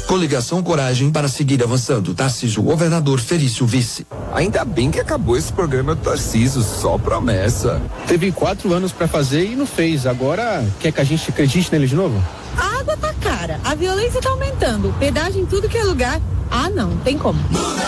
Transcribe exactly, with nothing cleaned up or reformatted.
Coligação Coragem para seguir avançando. Tarcísio governador, Felício vice. Ainda bem que acabou esse programa do Tarcísio, só promessa. Teve quatro anos pra fazer e não fez. Agora quer que a gente acredite nele de novo? A água tá cara, a violência tá aumentando, pedágio em tudo que é lugar. Ah, não, tem como.